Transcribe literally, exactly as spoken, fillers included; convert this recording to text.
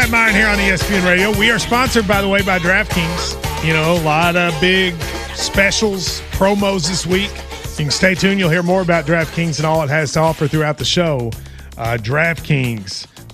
Matt Meyer here on E S P N Radio. We are sponsored, by the way, by DraftKings. You know, a lot of big specials, promos this week. You can stay tuned. You'll hear more about DraftKings and all it has to offer throughout the show. Uh, DraftKings